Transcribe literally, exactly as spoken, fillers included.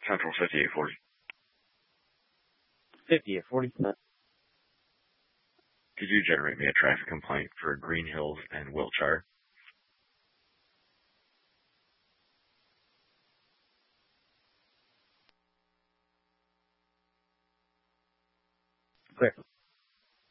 Central fifty-eight forty. fifty-eight forty. Could you generate me a traffic complaint for Green Hills and Wiltshire? Clear.